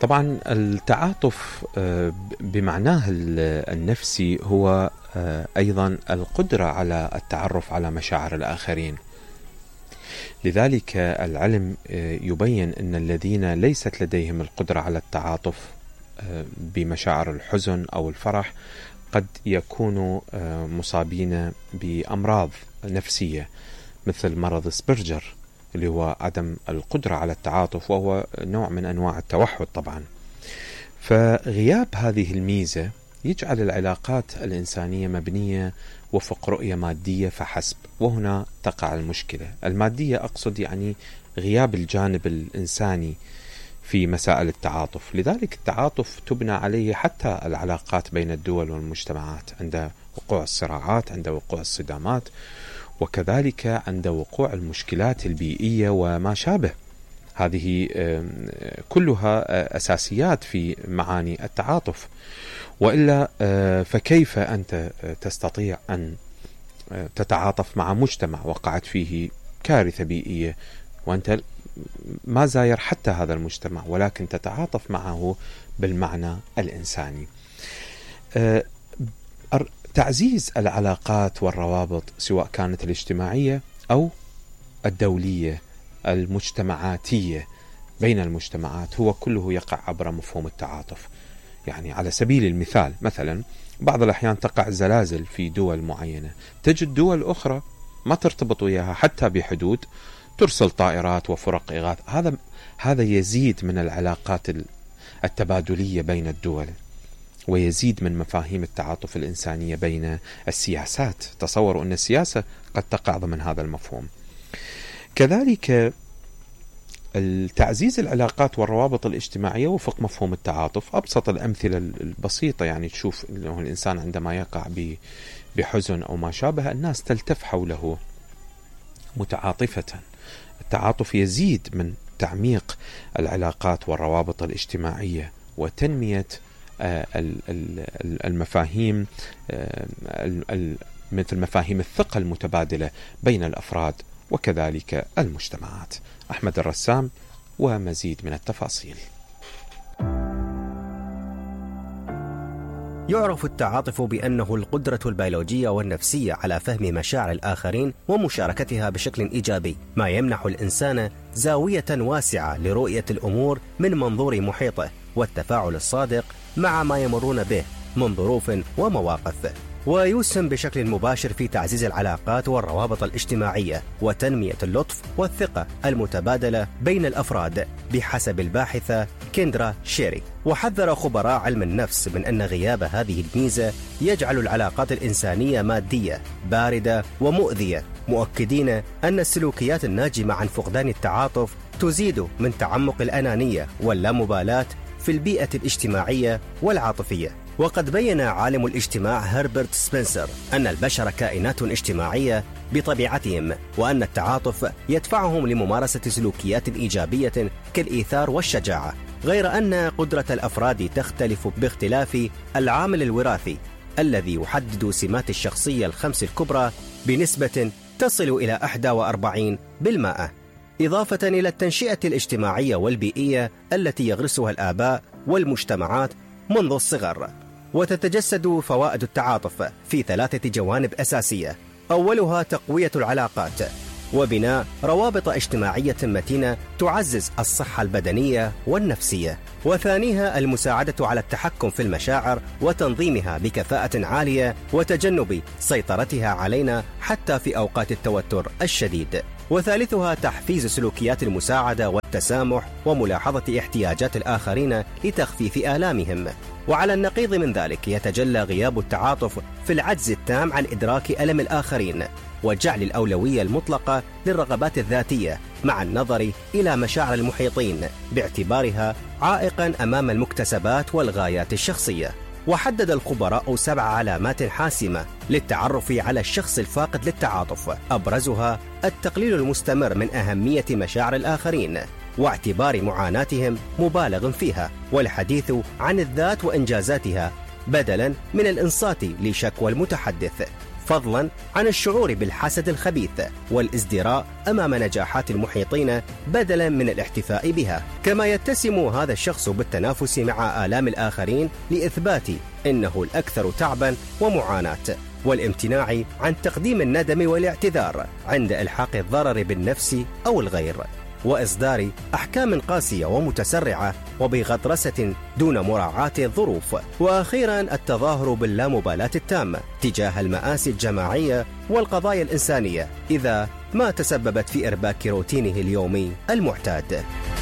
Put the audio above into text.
طبعا التعاطف بمعناه النفسي هو أيضا القدرة على التعرف على مشاعر الآخرين. لذلك العلم يبين أن الذين ليست لديهم القدرة على التعاطف بمشاعر الحزن أو الفرح قد يكونوا مصابين بأمراض نفسية مثل مرض سبرجر اللي هو عدم القدرة على التعاطف، وهو نوع من أنواع التوحد طبعا. فغياب هذه الميزة يجعل العلاقات الإنسانية مبنية وفق رؤية مادية فحسب، وهنا تقع المشكلة. المادية أقصد يعني غياب الجانب الإنساني في مسائل التعاطف. لذلك التعاطف تبنى عليه حتى العلاقات بين الدول والمجتمعات عند وقوع الصراعات، عند وقوع الصدامات، وكذلك عند وقوع المشكلات البيئية وما شابه. هذه كلها أساسيات في معاني التعاطف، وإلا فكيف أنت تستطيع أن تتعاطف مع مجتمع وقعت فيه كارثة بيئية وأنت ما زاير حتى هذا المجتمع، ولكن تتعاطف معه بالمعنى الإنساني. تعزيز العلاقات والروابط سواء كانت الاجتماعية أو الدولية المجتمعاتية بين المجتمعات هو كله يقع عبر مفهوم التعاطف. يعني على سبيل المثال، مثلا بعض الأحيان تقع زلازل في دول معينة، تجد دول أخرى ما ترتبط وياها حتى بحدود، ترسل طائرات وفرق إغاثة. هذا يزيد من العلاقات التبادلية بين الدول، ويزيد من مفاهيم التعاطف الإنسانية بين السياسات. تصوروا أن السياسة قد تقع ضمن هذا المفهوم. كذلك التعزيز العلاقات والروابط الاجتماعية وفق مفهوم التعاطف. أبسط الأمثلة البسيطة، يعني تشوف أنه الإنسان عندما يقع بحزن أو ما شابه الناس تلتف حوله متعاطفة. التعاطف يزيد من تعميق العلاقات والروابط الاجتماعية وتنمية المفاهيم مثل مفاهيم الثقة المتبادلة بين الأفراد وكذلك المجتمعات. أحمد الرسام ومزيد من التفاصيل. يعرف التعاطف بأنه القدرة البيولوجية والنفسية على فهم مشاعر الآخرين ومشاركتها بشكل إيجابي، ما يمنح الإنسان زاوية واسعة لرؤية الأمور من منظور محيطه والتفاعل الصادق مع ما يمرون به من ظروف ومواقف، ويسهم بشكل مباشر في تعزيز العلاقات والروابط الاجتماعية وتنمية اللطف والثقة المتبادلة بين الأفراد بحسب الباحثة كيندرا شيري. وحذر خبراء علم النفس من أن غياب هذه الميزة يجعل العلاقات الإنسانية مادية باردة ومؤذية، مؤكدين أن السلوكيات الناجمة عن فقدان التعاطف تزيد من تعمق الأنانية واللامبالاة في البيئة الاجتماعية والعاطفية. وقد بيّن عالم الاجتماع هربرت سبنسر أن البشر كائنات اجتماعية بطبيعتهم، وأن التعاطف يدفعهم لممارسة سلوكيات إيجابية كالإيثار والشجاعة، غير أن قدرة الأفراد تختلف باختلاف العامل الوراثي الذي يحدد سمات الشخصية الخمس الكبرى بنسبة تصل إلى 41%، إضافة إلى التنشئة الاجتماعية والبيئية التي يغرسها الآباء والمجتمعات منذ الصغر. وتتجسد فوائد التعاطف في 3 جوانب أساسية: أولها تقوية العلاقات وبناء روابط اجتماعية متينة تعزز الصحة البدنية والنفسية، وثانيها المساعدة على التحكم في المشاعر وتنظيمها بكفاءة عالية وتجنب سيطرتها علينا حتى في أوقات التوتر الشديد، وثالثها تحفيز سلوكيات المساعدة والتسامح وملاحظة احتياجات الآخرين لتخفيف آلامهم. وعلى النقيض من ذلك يتجلى غياب التعاطف في العجز التام عن إدراك ألم الآخرين وجعل الأولوية المطلقة للرغبات الذاتية مع النظر إلى مشاعر المحيطين باعتبارها عائقا أمام المكتسبات والغايات الشخصية. وحدد الخبراء 7 علامات حاسمة للتعرف على الشخص الفاقد للتعاطف، أبرزها التقليل المستمر من أهمية مشاعر الآخرين واعتبار معاناتهم مبالغ فيها، والحديث عن الذات وإنجازاتها بدلا من الإنصات لشكوى المتحدث. فضلا عن الشعور بالحسد الخبيث والازدراء أمام نجاحات المحيطين بدلا من الاحتفاء بها. كما يتسم هذا الشخص بالتنافس مع آلام الآخرين لإثبات إنه الأكثر تعبا ومعاناة، والامتناع عن تقديم الندم والاعتذار عند إلحاق الضرر بالنفس أو الغير، وإصدار أحكام قاسية ومتسرعة وبغطرسة دون مراعاة الظروف. وأخيرا التظاهر باللامبالاة التامة تجاه المآسي الجماعية والقضايا الإنسانية إذا ما تسببت في إرباك روتينه اليومي المعتاد.